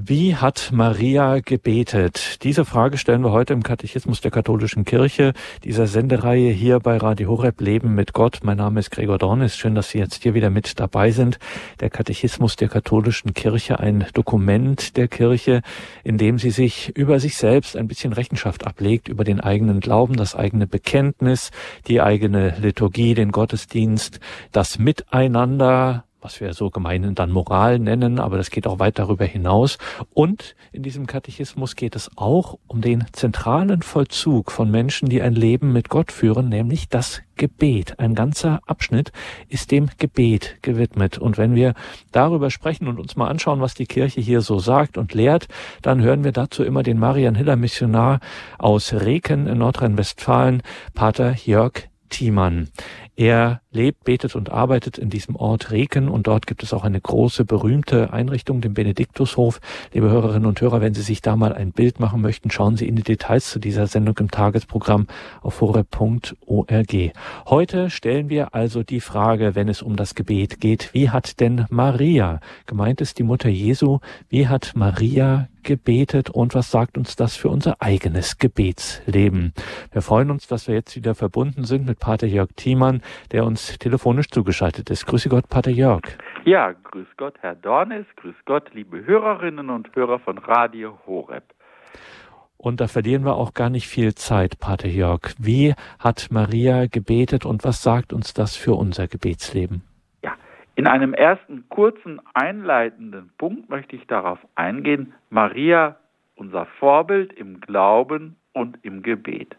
Wie hat Maria gebetet? Diese Frage stellen wir heute im Katechismus der Katholischen Kirche, dieser Sendereihe hier bei Radio Horeb Leben mit Gott. Mein Name ist Gregor Dornis. Schön, dass Sie jetzt hier wieder mit dabei sind. Der Katechismus der Katholischen Kirche, ein Dokument der Kirche, in dem sie sich über sich selbst ein bisschen Rechenschaft ablegt, über den eigenen Glauben, das eigene Bekenntnis, die eigene Liturgie, den Gottesdienst, das Miteinander, was wir so gemeinhin dann Moral nennen, aber das geht auch weit darüber hinaus. Und in diesem Katechismus geht es auch um den zentralen Vollzug von Menschen, die ein Leben mit Gott führen, nämlich das Gebet. Ein ganzer Abschnitt ist dem Gebet gewidmet. Und wenn wir darüber sprechen und uns mal anschauen, was die Kirche hier so sagt und lehrt, dann hören wir dazu immer den Marian-Hiller-Missionar aus Reken in Nordrhein-Westfalen, Pater Jörg Thiemann. Er lebt, betet und arbeitet in diesem Ort Reken und dort gibt es auch eine große, berühmte Einrichtung, den Benediktushof. Liebe Hörerinnen und Hörer, wenn Sie sich da mal ein Bild machen möchten, schauen Sie in die Details zu dieser Sendung im Tagesprogramm auf horeb.org. Heute stellen wir also die Frage, wenn es um das Gebet geht, wie hat denn Maria, gemeint ist die Mutter Jesu, wie hat Maria gebetet und was sagt uns das für unser eigenes Gebetsleben? Wir freuen uns, dass wir jetzt wieder verbunden sind mit Pater Jörg Thiemann, der uns telefonisch zugeschaltet ist. Grüße Gott, Pater Jörg. Ja, grüß Gott, Herr Dornis, grüß Gott, liebe Hörerinnen und Hörer von Radio Horeb. Und da verlieren wir auch gar nicht viel Zeit, Pater Jörg. Wie hat Maria gebetet und was sagt uns das für unser Gebetsleben? Ja, in einem ersten kurzen einleitenden Punkt möchte ich darauf eingehen, Maria, unser Vorbild im Glauben und im Gebet.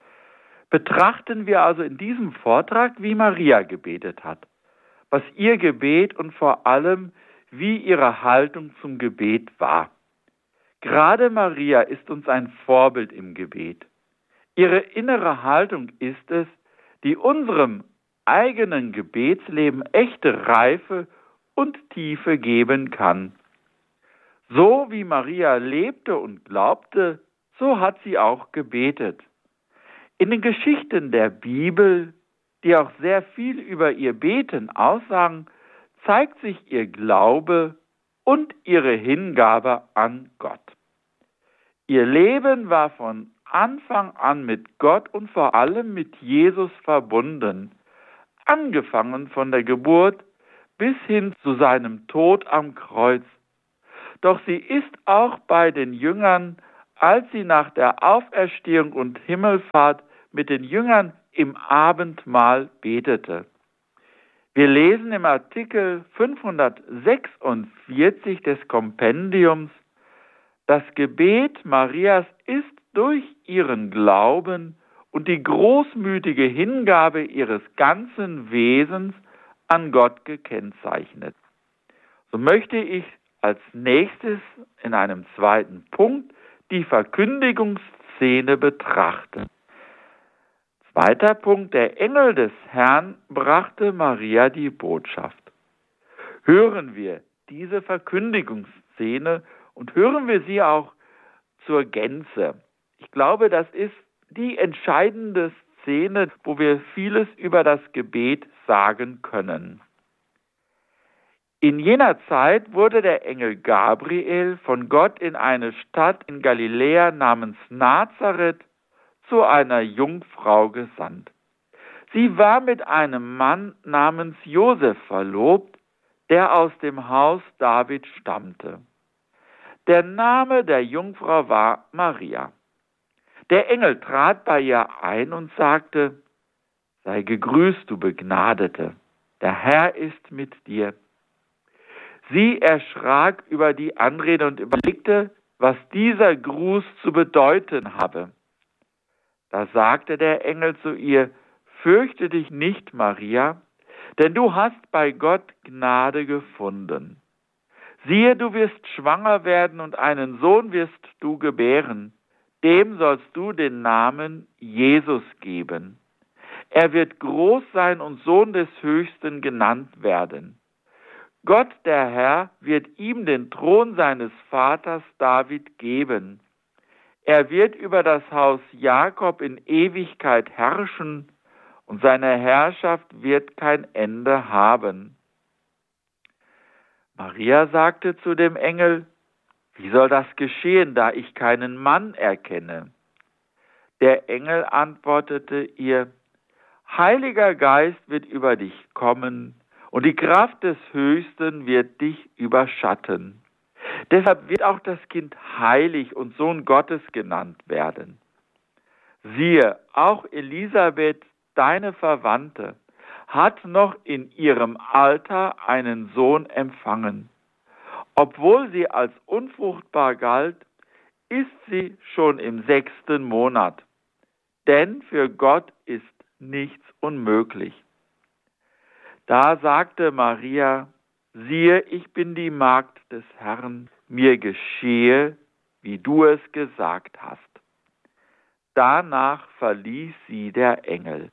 Betrachten wir also in diesem Vortrag, wie Maria gebetet hat, was ihr Gebet und vor allem, wie ihre Haltung zum Gebet war. Gerade Maria ist uns ein Vorbild im Gebet. Ihre innere Haltung ist es, die unserem eigenen Gebetsleben echte Reife und Tiefe geben kann. So wie Maria lebte und glaubte, so hat sie auch gebetet. In den Geschichten der Bibel, die auch sehr viel über ihr Beten aussagen, zeigt sich ihr Glaube und ihre Hingabe an Gott. Ihr Leben war von Anfang an mit Gott und vor allem mit Jesus verbunden, angefangen von der Geburt bis hin zu seinem Tod am Kreuz. Doch sie ist auch bei den Jüngern, als sie nach der Auferstehung und Himmelfahrt mit den Jüngern im Abendmahl betete. Wir lesen im Artikel 546 des Kompendiums, das Gebet Marias ist durch ihren Glauben und die großmütige Hingabe ihres ganzen Wesens an Gott gekennzeichnet. So möchte ich als nächstes in einem zweiten Punkt die Verkündigungsszene betrachten. Zweiter Punkt, der Engel des Herrn brachte Maria die Botschaft. Hören wir diese Verkündigungsszene und hören wir sie auch zur Gänze. Ich glaube, das ist die entscheidende Szene, wo wir vieles über das Gebet sagen können. In jener Zeit wurde der Engel Gabriel von Gott in eine Stadt in Galiläa namens Nazareth zu einer Jungfrau gesandt. Sie war mit einem Mann namens Josef verlobt, der aus dem Haus David stammte. Der Name der Jungfrau war Maria. Der Engel trat bei ihr ein und sagte: Sei gegrüßt, du Begnadete, der Herr ist mit dir. Sie erschrak über die Anrede und überlegte, was dieser Gruß zu bedeuten habe. Da sagte der Engel zu ihr: Fürchte dich nicht, Maria, denn du hast bei Gott Gnade gefunden. Siehe, du wirst schwanger werden und einen Sohn wirst du gebären. Dem sollst du den Namen Jesus geben. Er wird groß sein und Sohn des Höchsten genannt werden. Gott, der Herr, wird ihm den Thron seines Vaters David geben. Er wird über das Haus Jakob in Ewigkeit herrschen und seine Herrschaft wird kein Ende haben. Maria sagte zu dem Engel: Wie soll das geschehen, da ich keinen Mann erkenne? Der Engel antwortete ihr: Heiliger Geist wird über dich kommen und die Kraft des Höchsten wird dich überschatten. Deshalb wird auch das Kind heilig und Sohn Gottes genannt werden. Siehe, auch Elisabeth, deine Verwandte, hat noch in ihrem Alter einen Sohn empfangen. Obwohl sie als unfruchtbar galt, ist sie schon im 6. Monat. Denn für Gott ist nichts unmöglich. Da sagte Maria: Siehe, ich bin die Magd des Herrn, mir geschehe, wie du es gesagt hast. Danach verließ sie der Engel.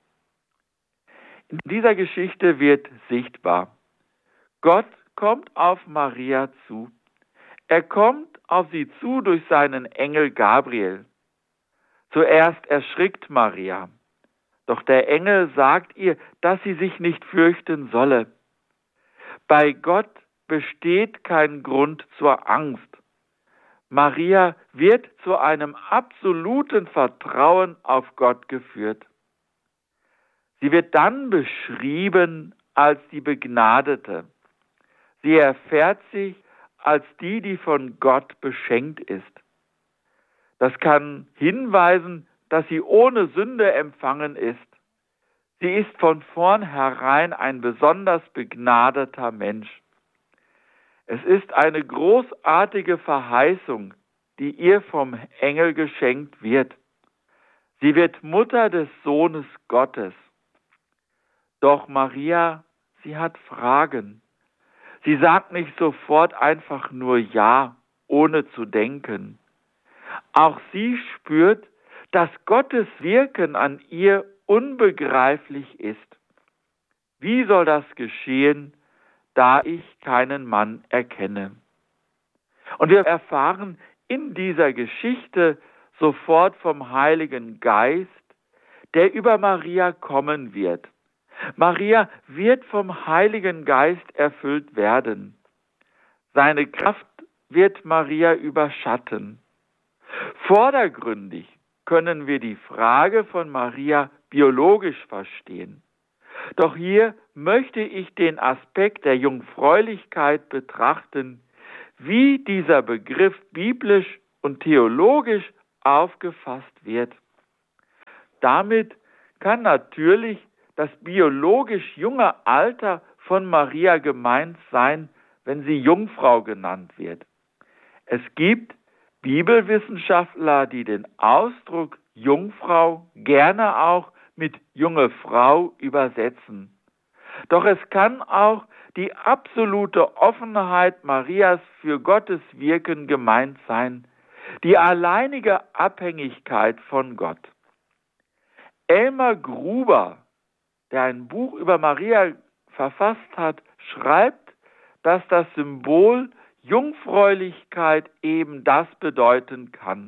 In dieser Geschichte wird sichtbar: Gott kommt auf Maria zu. Er kommt auf sie zu durch seinen Engel Gabriel. Zuerst erschrickt Maria, doch der Engel sagt ihr, dass sie sich nicht fürchten solle. Bei Gott besteht kein Grund zur Angst. Maria wird zu einem absoluten Vertrauen auf Gott geführt. Sie wird dann beschrieben als die Begnadete. Sie erfährt sich als die von Gott beschenkt ist. Das kann hinweisen, dass sie ohne Sünde empfangen ist. Sie ist von vornherein ein besonders begnadeter Mensch. Es ist eine großartige Verheißung, die ihr vom Engel geschenkt wird. Sie wird Mutter des Sohnes Gottes. Doch Maria, sie hat Fragen. Sie sagt nicht sofort einfach nur Ja, ohne zu denken. Auch sie spürt, dass Gottes Wirken an ihr unbegreiflich ist. Wie soll das geschehen, da ich keinen Mann erkenne? Und wir erfahren in dieser Geschichte sofort vom Heiligen Geist, der über Maria kommen wird. Maria wird vom Heiligen Geist erfüllt werden. Seine Kraft wird Maria überschatten. Vordergründig können wir die Frage von Maria biologisch verstehen. Doch hier möchte ich den Aspekt der Jungfräulichkeit betrachten, wie dieser Begriff biblisch und theologisch aufgefasst wird. Damit kann natürlich das biologisch junge Alter von Maria gemeint sein, wenn sie Jungfrau genannt wird. Es gibt Bibelwissenschaftler, die den Ausdruck Jungfrau gerne auch mit junge Frau übersetzen. Doch es kann auch die absolute Offenheit Marias für Gottes Wirken gemeint sein, die alleinige Abhängigkeit von Gott. Elmar Gruber, der ein Buch über Maria verfasst hat, schreibt, dass das Symbol Jungfräulichkeit eben das bedeuten kann.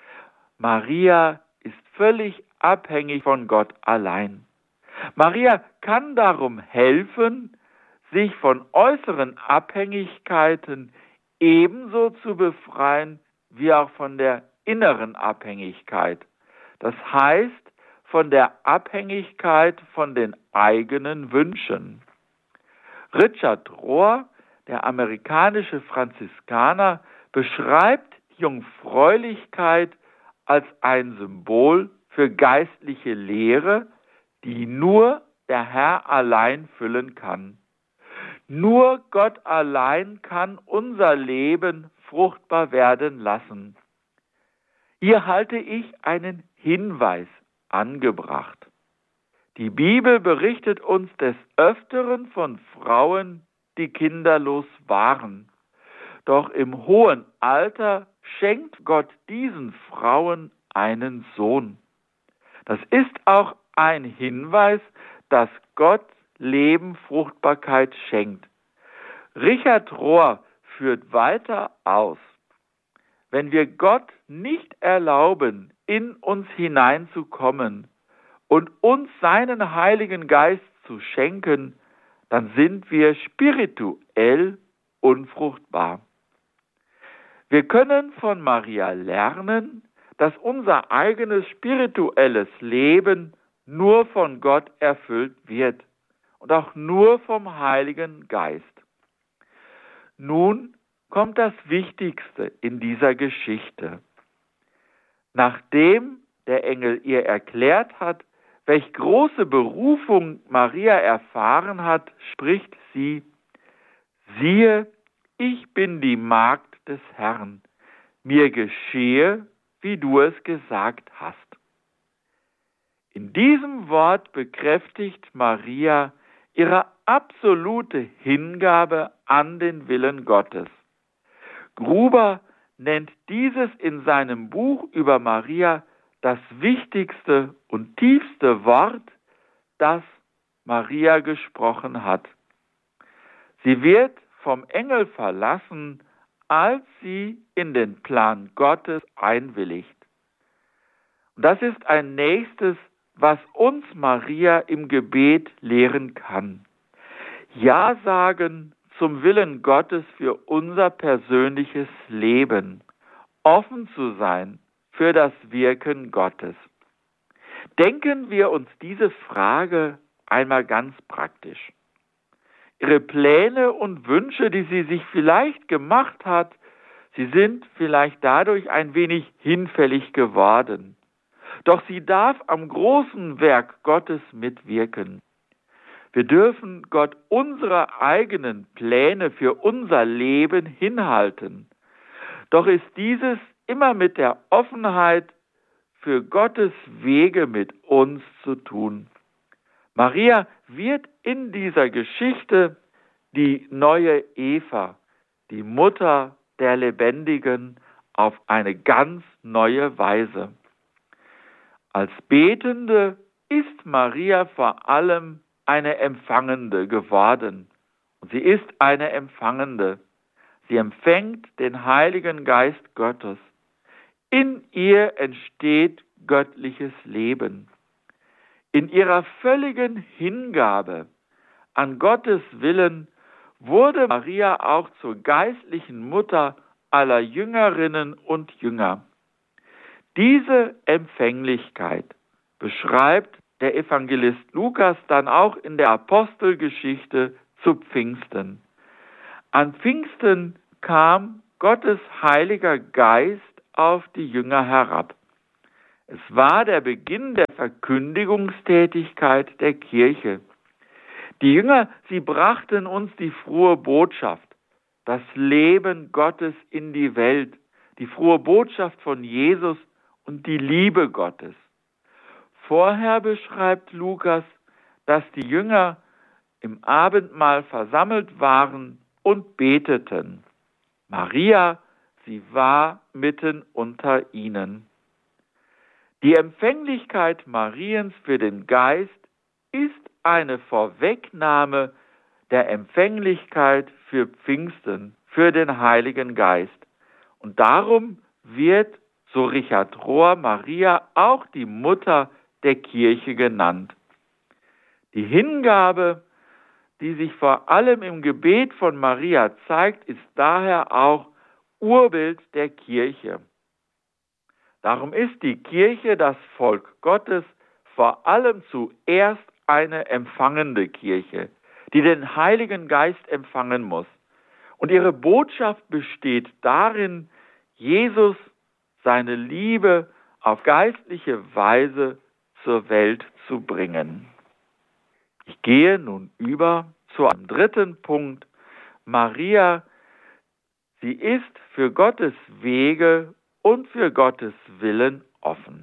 Maria ist völlig abhängig von Gott allein. Maria kann darum helfen, sich von äußeren Abhängigkeiten ebenso zu befreien, wie auch von der inneren Abhängigkeit. Das heißt, von der Abhängigkeit von den eigenen Wünschen. Richard Rohr, der amerikanische Franziskaner, beschreibt Jungfräulichkeit als ein Symbol für geistliche Lehre, die nur der Herr allein füllen kann. Nur Gott allein kann unser Leben fruchtbar werden lassen. Hier halte ich einen Hinweis angebracht. Die Bibel berichtet uns des Öfteren von Frauen, die kinderlos waren. Doch im hohen Alter schenkt Gott diesen Frauen einen Sohn. Das ist auch ein Hinweis, dass Gott Leben, Fruchtbarkeit schenkt. Richard Rohr führt weiter aus: Wenn wir Gott nicht erlauben, in uns hineinzukommen und uns seinen Heiligen Geist zu schenken, dann sind wir spirituell unfruchtbar. Wir können von Maria lernen, dass unser eigenes spirituelles Leben nur von Gott erfüllt wird und auch nur vom Heiligen Geist. Nun kommt das Wichtigste in dieser Geschichte. Nachdem der Engel ihr erklärt hat, welch große Berufung Maria erfahren hat, spricht sie: Siehe, ich bin die Magd des Herrn, mir geschehe, wie du es gesagt hast. In diesem Wort bekräftigt Maria ihre absolute Hingabe an den Willen Gottes. Gruber nennt dieses in seinem Buch über Maria das wichtigste und tiefste Wort, das Maria gesprochen hat. Sie wird vom Engel verlassen, als sie in den Plan Gottes einwilligt. Und das ist ein nächstes, was uns Maria im Gebet lehren kann. Ja sagen zum Willen Gottes für unser persönliches Leben, offen zu sein für das Wirken Gottes. Denken wir uns diese Frage einmal ganz praktisch. Ihre Pläne und Wünsche, die sie sich vielleicht gemacht hat, sie sind vielleicht dadurch ein wenig hinfällig geworden. Doch sie darf am großen Werk Gottes mitwirken. Wir dürfen Gott unsere eigenen Pläne für unser Leben hinhalten. Doch ist dieses immer mit der Offenheit für Gottes Wege mit uns zu tun. Maria wird in dieser Geschichte die neue Eva, die Mutter der Lebendigen, auf eine ganz neue Weise. Als Betende ist Maria vor allem eine Empfangende geworden. Und sie ist eine Empfangende. Sie empfängt den Heiligen Geist Gottes. In ihr entsteht göttliches Leben. In ihrer völligen Hingabe an Gottes Willen wurde Maria auch zur geistlichen Mutter aller Jüngerinnen und Jünger. Diese Empfänglichkeit beschreibt der Evangelist Lukas dann auch in der Apostelgeschichte zu Pfingsten. An Pfingsten kam Gottes Heiliger Geist auf die Jünger herab. Es war der Beginn der Verkündigungstätigkeit der Kirche. Die Jünger, sie brachten uns die frohe Botschaft, das Leben Gottes in die Welt, die frohe Botschaft von Jesus und die Liebe Gottes. Vorher beschreibt Lukas, dass die Jünger im Abendmahl versammelt waren und beteten. Maria, sie war mitten unter ihnen. Die Empfänglichkeit Mariens für den Geist ist eine Vorwegnahme der Empfänglichkeit für Pfingsten, für den Heiligen Geist. Und darum wird, so Richard Rohr, Maria auch die Mutter der Kirche genannt. Die Hingabe, die sich vor allem im Gebet von Maria zeigt, ist daher auch Urbild der Kirche. Darum ist die Kirche, das Volk Gottes, vor allem zuerst eine empfangende Kirche, die den Heiligen Geist empfangen muss. Und ihre Botschaft besteht darin, Jesus, seine Liebe auf geistliche Weise zur Welt zu bringen. Ich gehe nun über zu einem dritten Punkt. Maria, sie ist für Gottes Wege und für Gottes Willen offen.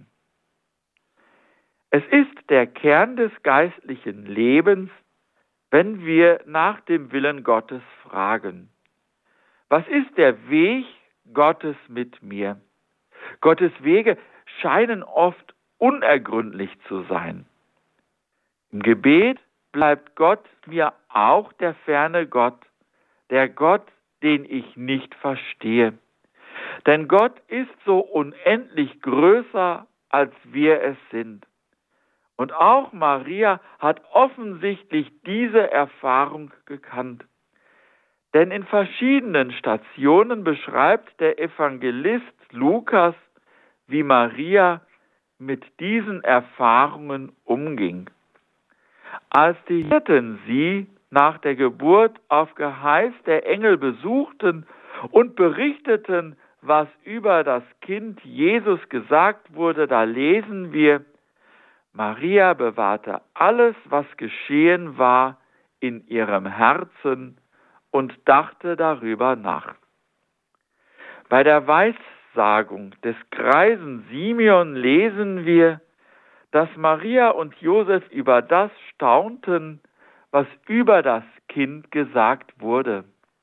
Es ist der Kern des geistlichen Lebens, wenn wir nach dem Willen Gottes fragen. Was ist der Weg Gottes mit mir? Gottes Wege scheinen oft unergründlich zu sein. Im Gebet bleibt Gott mir auch der ferne Gott, der Gott, den ich nicht verstehe. Denn Gott ist so unendlich größer, als wir es sind. Und auch Maria hat offensichtlich diese Erfahrung gekannt. Denn in verschiedenen Stationen beschreibt der Evangelist Lukas, wie Maria mit diesen Erfahrungen umging. Als die Hirten sie nach der Geburt auf Geheiß der Engel besuchten und berichteten, was über das Kind Jesus gesagt wurde, da lesen wir: Maria bewahrte alles, was geschehen war, in ihrem Herzen und dachte darüber nach. Bei der Weissagung des greisen Simeon lesen wir, dass Maria und Josef über das staunten, was über das Kind gesagt wurde.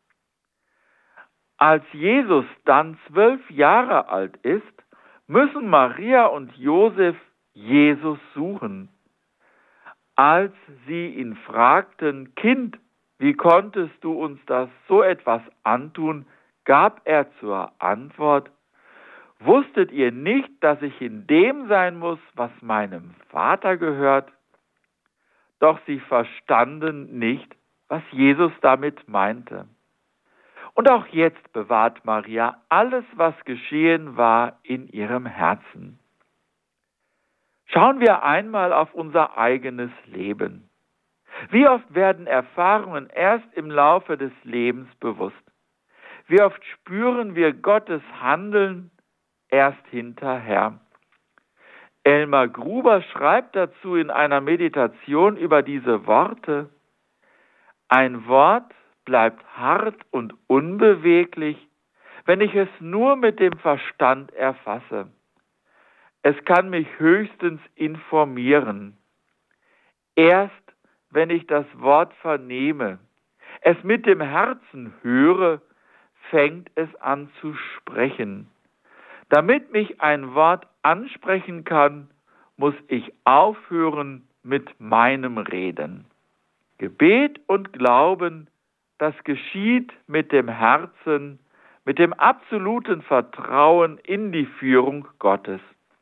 Als Jesus dann 12 Jahre alt ist, müssen Maria und Josef Jesus suchen. Als sie ihn fragten: Kind, wie konntest du uns das so etwas antun, gab er zur Antwort: Wusstet ihr nicht, dass ich in dem sein muss, was meinem Vater gehört? Doch sie verstanden nicht, was Jesus damit meinte. Und auch jetzt bewahrt Maria alles, was geschehen war, in ihrem Herzen. Schauen wir einmal auf unser eigenes Leben. Wie oft werden Erfahrungen erst im Laufe des Lebens bewusst? Wie oft spüren wir Gottes Handeln erst hinterher? Elmar Gruber schreibt dazu in einer Meditation über diese Worte: Ein Wort bleibt hart und unbeweglich, wenn ich es nur mit dem Verstand erfasse. Es kann mich höchstens informieren. Erst wenn ich das Wort vernehme, es mit dem Herzen höre, fängt es an zu sprechen. Damit mich ein Wort ansprechen kann, muss ich aufhören mit meinem Reden. Gebet und Glauben, das geschieht mit dem Herzen, mit dem absoluten Vertrauen in die Führung Gottes.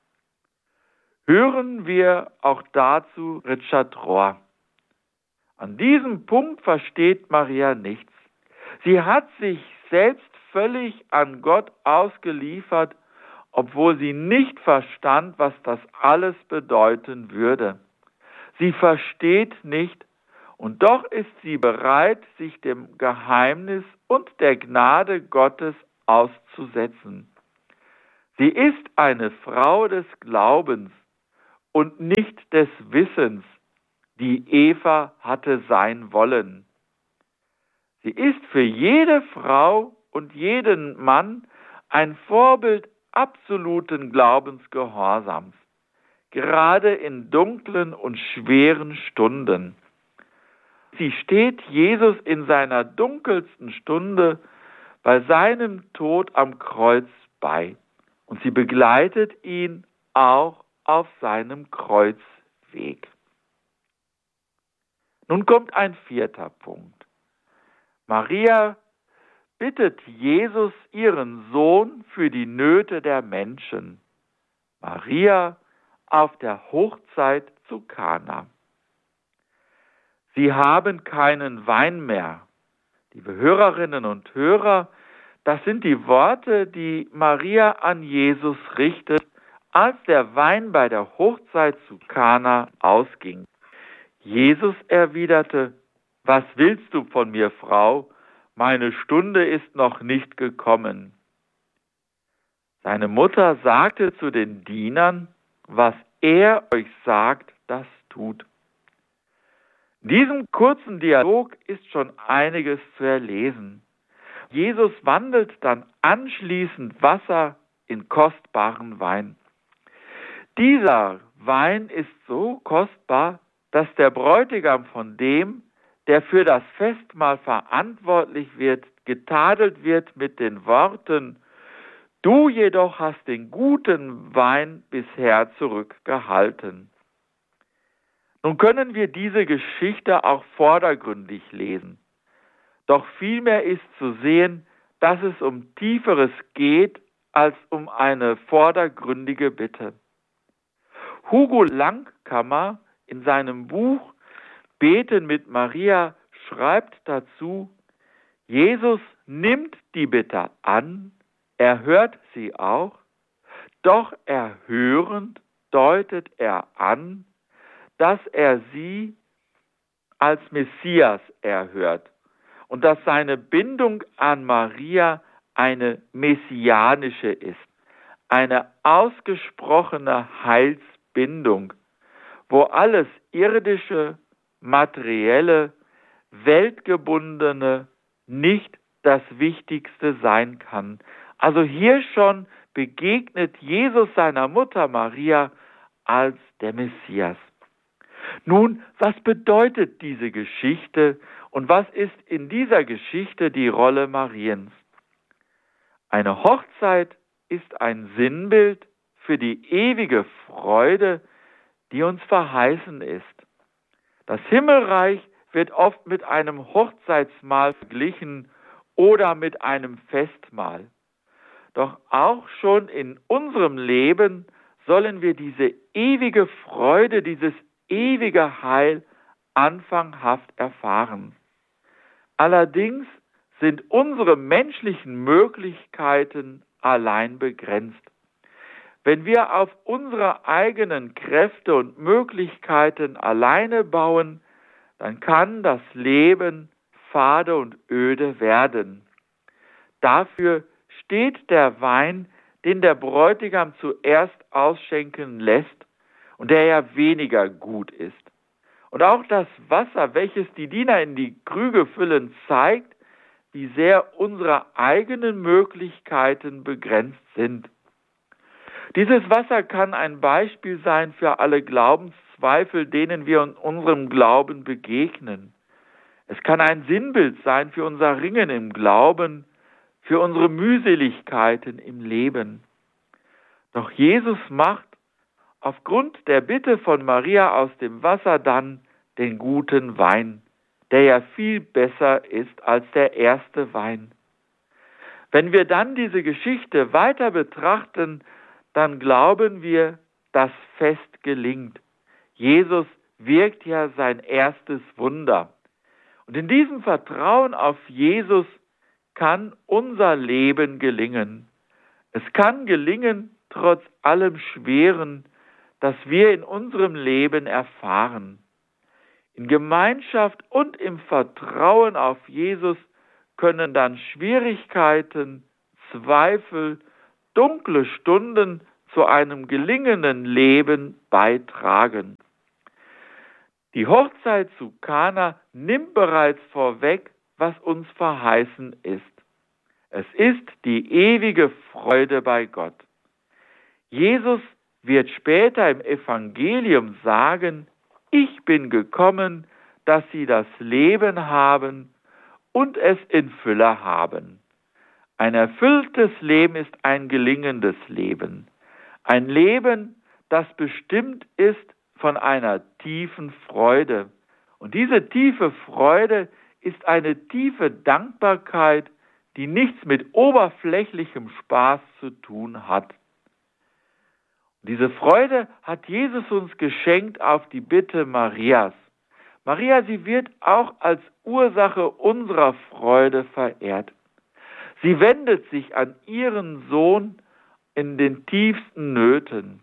Hören wir auch dazu Richard Rohr. An diesem Punkt versteht Maria nichts. Sie hat sich selbst völlig an Gott ausgeliefert, obwohl sie nicht verstand, was das alles bedeuten würde. Sie versteht nicht, und doch ist sie bereit, sich dem Geheimnis und der Gnade Gottes auszusetzen. Sie ist eine Frau des Glaubens und nicht des Wissens, die Eva hatte sein wollen. Sie ist für jede Frau und jeden Mann ein Vorbild absoluten Glaubensgehorsams, gerade in dunklen und schweren Stunden. Sie steht Jesus in seiner dunkelsten Stunde bei seinem Tod am Kreuz bei und sie begleitet ihn auch auf seinem Kreuzweg. Nun kommt ein 4. Punkt. Maria bittet Jesus, ihren Sohn, für die Nöte der Menschen. Maria auf der Hochzeit zu Kana. Sie haben keinen Wein mehr. Liebe Hörerinnen und Hörer, das sind die Worte, die Maria an Jesus richtet, als der Wein bei der Hochzeit zu Kana ausging. Jesus erwiderte: Was willst du von mir, Frau? Meine Stunde ist noch nicht gekommen. Seine Mutter sagte zu den Dienern: Was er euch sagt, das tut. In diesem kurzen Dialog ist schon einiges zu erlesen. Jesus wandelt dann anschließend Wasser in kostbaren Wein. Dieser Wein ist so kostbar, dass der Bräutigam von dem, der für das Festmahl verantwortlich wird, getadelt wird mit den Worten: Du jedoch hast den guten Wein bisher zurückgehalten. Nun können wir diese Geschichte auch vordergründig lesen. Doch vielmehr ist zu sehen, dass es um Tieferes geht als um eine vordergründige Bitte. Hugo Langkammer in seinem Buch Beten mit Maria schreibt dazu: Jesus nimmt die Bitte an, er hört sie auch, doch erhörend deutet er an, dass er sie als Messias erhört und dass seine Bindung an Maria eine messianische ist, eine ausgesprochene Heilsbindung, wo alles irdische, materielle, weltgebundene nicht das Wichtigste sein kann. Also hier schon begegnet Jesus seiner Mutter Maria als der Messias. Nun, was bedeutet diese Geschichte und was ist in dieser Geschichte die Rolle Mariens? Eine Hochzeit ist ein Sinnbild für die ewige Freude, die uns verheißen ist. Das Himmelreich wird oft mit einem Hochzeitsmahl verglichen oder mit einem Festmahl. Doch auch schon in unserem Leben sollen wir diese ewige Freude, dieses ewige Heil anfanghaft erfahren. Allerdings sind unsere menschlichen Möglichkeiten allein begrenzt. Wenn wir auf unsere eigenen Kräfte und Möglichkeiten alleine bauen, dann kann das Leben fade und öde werden. Dafür steht der Wein, den der Bräutigam zuerst ausschenken lässt und der ja weniger gut ist. Und auch das Wasser, welches die Diener in die Krüge füllen, zeigt, wie sehr unsere eigenen Möglichkeiten begrenzt sind. Dieses Wasser kann ein Beispiel sein für alle Glaubenszweifel, denen wir in unserem Glauben begegnen. Es kann ein Sinnbild sein für unser Ringen im Glauben, für unsere Mühseligkeiten im Leben. Doch Jesus macht aufgrund der Bitte von Maria aus dem Wasser dann den guten Wein, der ja viel besser ist als der erste Wein. Wenn wir dann diese Geschichte weiter betrachten, dann glauben wir, das Fest gelingt. Jesus wirkt ja sein erstes Wunder. Und in diesem Vertrauen auf Jesus kann unser Leben gelingen. Es kann gelingen, trotz allem Schweren, das wir in unserem Leben erfahren. In Gemeinschaft und im Vertrauen auf Jesus können dann Schwierigkeiten, Zweifel, dunkle Stunden zu einem gelingenden Leben beitragen. Die Hochzeit zu Kana nimmt bereits vorweg, was uns verheißen ist. Es ist die ewige Freude bei Gott. Jesus wird später im Evangelium sagen, ich bin gekommen, dass sie das Leben haben und es in Fülle haben. Ein erfülltes Leben ist ein gelingendes Leben. Ein Leben, das bestimmt ist von einer tiefen Freude. Und diese tiefe Freude ist eine tiefe Dankbarkeit, die nichts mit oberflächlichem Spaß zu tun hat. Diese Freude hat Jesus uns geschenkt auf die Bitte Marias. Maria, sie wird auch als Ursache unserer Freude verehrt. Sie wendet sich an ihren Sohn in den tiefsten Nöten.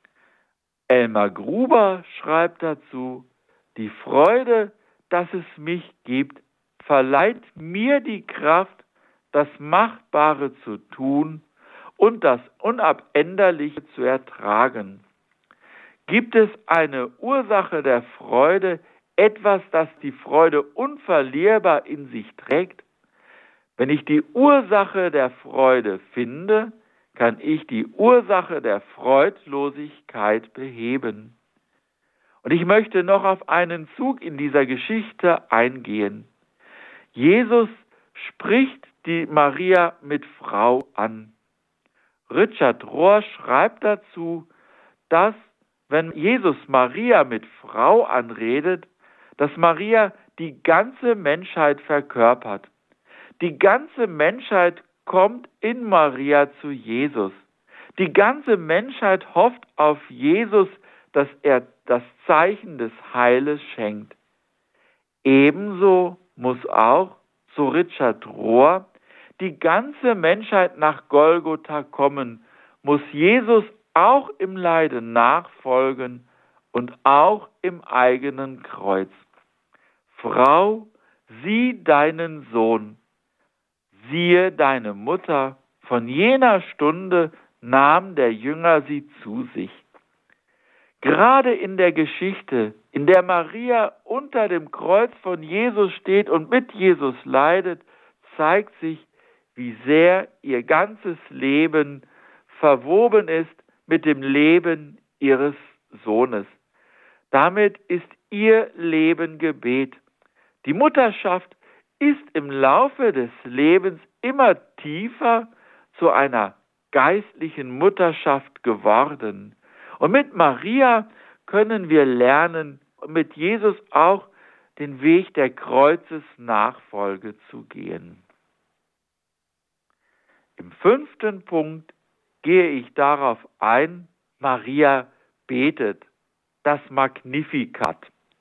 Elmar Gruber schreibt dazu, die Freude, dass es mich gibt, verleiht mir die Kraft, das Machbare zu tun und das Unabänderliche zu ertragen. Gibt es eine Ursache der Freude, etwas, das die Freude unverlierbar in sich trägt? Wenn ich die Ursache der Freude finde, kann ich die Ursache der Freudlosigkeit beheben. Und ich möchte noch auf einen Zug in dieser Geschichte eingehen. Jesus spricht die Maria mit Frau an. Richard Rohr schreibt dazu, dass, wenn Jesus Maria mit Frau anredet, dass Maria die ganze Menschheit verkörpert. Die ganze Menschheit kommt in Maria zu Jesus. Die ganze Menschheit hofft auf Jesus, dass er das Zeichen des Heiles schenkt. Ebenso muss auch so Richard Rohr, die ganze Menschheit nach Golgotha kommen, muss Jesus auch im Leiden nachfolgen und auch im eigenen Kreuz. Frau, sieh deinen Sohn, siehe deine Mutter, von jener Stunde nahm der Jünger sie zu sich. Gerade in der Geschichte, in der Maria unter dem Kreuz von Jesus steht und mit Jesus leidet, zeigt sich, wie sehr ihr ganzes Leben verwoben ist mit dem Leben ihres Sohnes. Damit ist ihr Leben Gebet. Die Mutterschaft ist im Laufe des Lebens immer tiefer zu einer geistlichen Mutterschaft geworden. Und mit Maria können wir lernen, mit Jesus auch den Weg der Kreuzesnachfolge zu gehen. Im 5. Punkt gehe ich darauf ein, Maria betet, das Magnificat.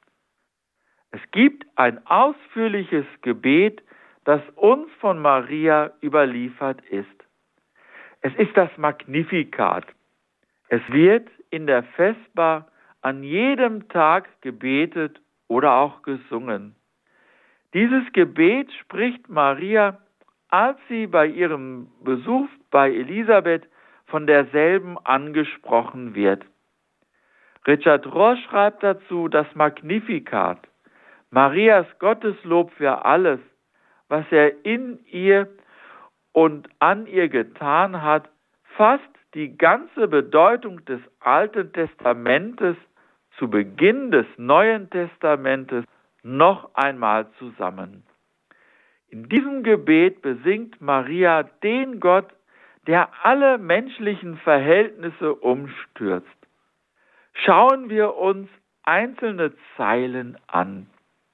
Es gibt ein ausführliches Gebet, das uns von Maria überliefert ist. Es ist das Magnificat. Es wird in der Vesper an jedem Tag gebetet oder auch gesungen. Dieses Gebet spricht Maria, als sie bei ihrem Besuch bei Elisabeth von derselben angesprochen wird. Richard Rohr schreibt dazu das Magnificat, Marias Gotteslob für alles, was er in ihr und an ihr getan hat, fasst die ganze Bedeutung des Alten Testamentes zu Beginn des Neuen Testamentes noch einmal zusammen. In diesem Gebet besingt Maria den Gott, der alle menschlichen Verhältnisse umstürzt. Schauen wir uns einzelne Zeilen an.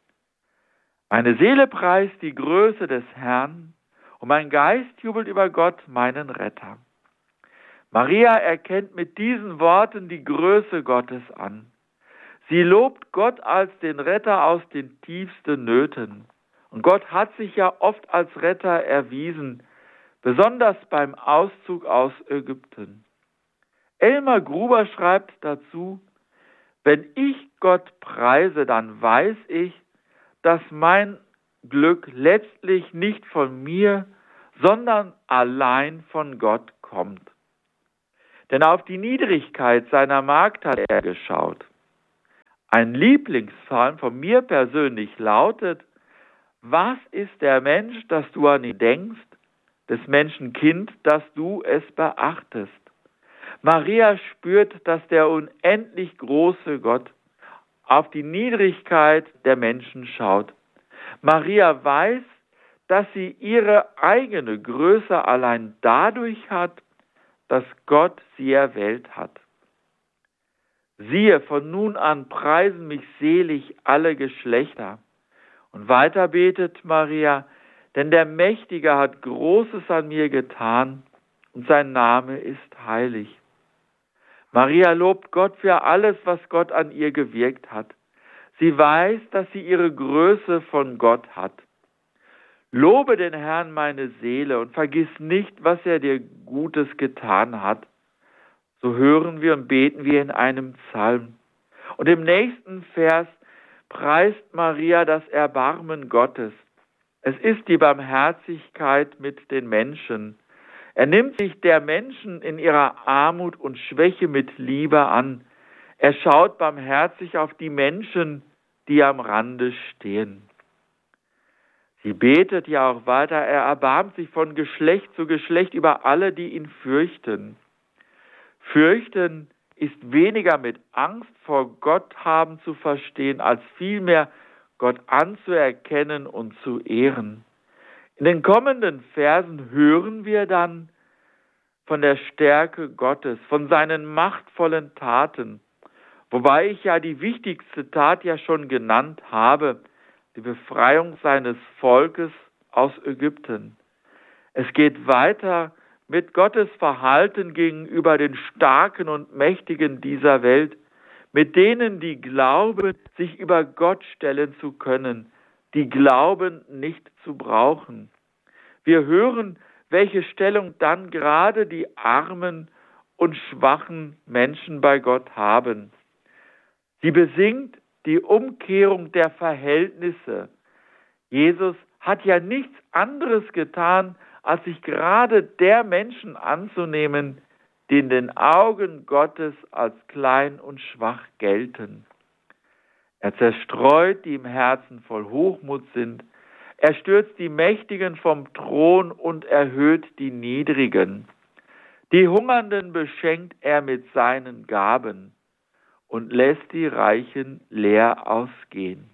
Meine Seele preist die Größe des Herrn und mein Geist jubelt über Gott, meinen Retter. Maria erkennt mit diesen Worten die Größe Gottes an. Sie lobt Gott als den Retter aus den tiefsten Nöten. Und Gott hat sich ja oft als Retter erwiesen, besonders beim Auszug aus Ägypten. Elmar Gruber schreibt dazu, wenn ich Gott preise, dann weiß ich, dass mein Glück letztlich nicht von mir, sondern allein von Gott kommt. Denn auf die Niedrigkeit seiner Magd hat er geschaut. Ein Lieblingspsalm von mir persönlich lautet, was ist der Mensch, dass du an ihn denkst, des Menschen Kind, dass du es beachtest? Maria spürt, dass der unendlich große Gott auf die Niedrigkeit der Menschen schaut. Maria weiß, dass sie ihre eigene Größe allein dadurch hat, dass Gott sie erwählt hat. Siehe, von nun an preisen mich selig alle Geschlechter. Und weiter betet Maria, denn der Mächtige hat Großes an mir getan und sein Name ist heilig. Maria lobt Gott für alles, was Gott an ihr gewirkt hat. Sie weiß, dass sie ihre Größe von Gott hat. Lobe den Herrn meine Seele und vergiss nicht, was er dir Gutes getan hat. So hören wir und beten wir in einem Psalm. Und im nächsten Vers preist Maria das Erbarmen Gottes. Es ist die Barmherzigkeit mit den Menschen. Er nimmt sich der Menschen in ihrer Armut und Schwäche mit Liebe an. Er schaut barmherzig auf die Menschen, die am Rande stehen. Sie betet ja auch weiter, er erbarmt sich von Geschlecht zu Geschlecht über alle, die ihn fürchten. Fürchten ist weniger mit Angst vor Gott haben zu verstehen, als vielmehr Gott anzuerkennen und zu ehren. In den kommenden Versen hören wir dann von der Stärke Gottes, von seinen machtvollen Taten, wobei ich ja die wichtigste Tat ja schon genannt habe, die Befreiung seines Volkes aus Ägypten. Es geht weiter mit Gottes Verhalten gegenüber den Starken und Mächtigen dieser Welt, mit denen, die glauben, sich über Gott stellen zu können, die glauben, nicht zu brauchen. Wir hören, welche Stellung dann gerade die armen und schwachen Menschen bei Gott haben. Sie besingt die Umkehrung der Verhältnisse. Jesus hat ja nichts anderes getan, als sich gerade der Menschen anzunehmen, die in den Augen Gottes als klein und schwach gelten. Er zerstreut, die im Herzen voll Hochmut sind. Er stürzt die Mächtigen vom Thron und erhöht die Niedrigen. Die Hungernden beschenkt er mit seinen Gaben und lässt die Reichen leer ausgehen.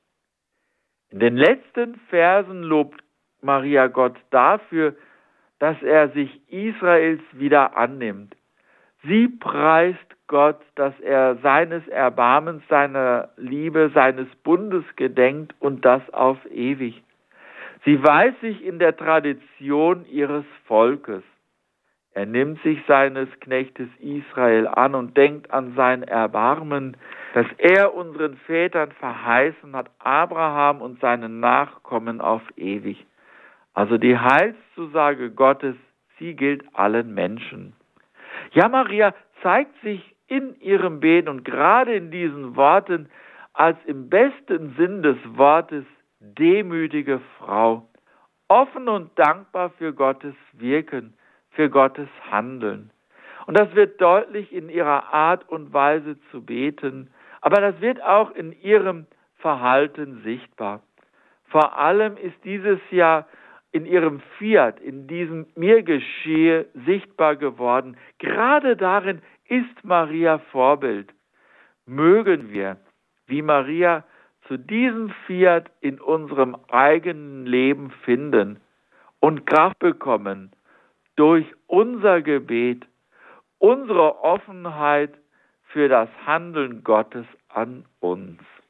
In den letzten Versen lobt Maria Gott dafür, dass er sich Israels wieder annimmt. Sie preist Gott, dass er seines Erbarmens, seiner Liebe, seines Bundes gedenkt und das auf ewig. Sie weiß sich in der Tradition ihres Volkes. Er nimmt sich seines Knechtes Israel an und denkt an sein Erbarmen, das er unseren Vätern verheißen hat, Abraham und seinen Nachkommen auf ewig. Also die Heilszusage Gottes, sie gilt allen Menschen. Ja, Maria zeigt sich in ihrem Beten und gerade in diesen Worten als im besten Sinn des Wortes demütige Frau, offen und dankbar für Gottes Wirken, für Gottes Handeln. Und das wird deutlich in ihrer Art und Weise zu beten, aber das wird auch in ihrem Verhalten sichtbar. Vor allem ist dieses ja in ihrem Fiat, in diesem Mir geschehe, sichtbar geworden. Gerade darin ist Maria Vorbild. Mögen wir, wie Maria, zu diesem Fiat in unserem eigenen Leben finden und Kraft bekommen durch unser Gebet, unsere Offenheit für das Handeln Gottes an uns.